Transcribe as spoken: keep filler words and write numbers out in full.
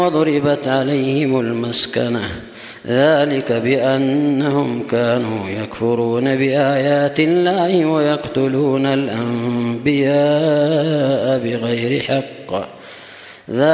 وضربت عليهم المسكنة ذلك بأنهم كانوا يكفرون بآيات الله ويقتلون الأنبياء بغير حق.